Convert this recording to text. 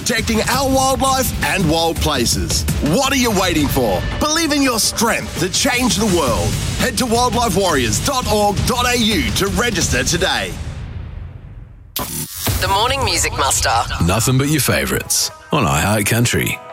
protecting our wildlife and wild places. What are you waiting for? Believe in your strength to change the world. Head to wildlifewarriors.org.au to register today. The Morning Music Muster. Nothing but your favourites on iHeart Country.